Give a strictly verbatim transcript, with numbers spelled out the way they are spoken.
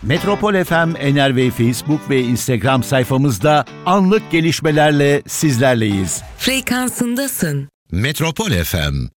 Metropol F M Enerve Facebook ve Instagram sayfamızda anlık gelişmelerle sizlerleyiz. Frekansındasın. Metropol F M